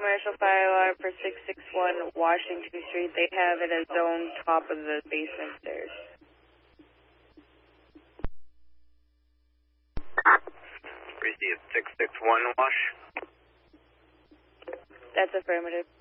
commercial fire alarm for 661 Washington Street. They have it as zone top of the basement stairs. Receive 661 Wash. That's affirmative.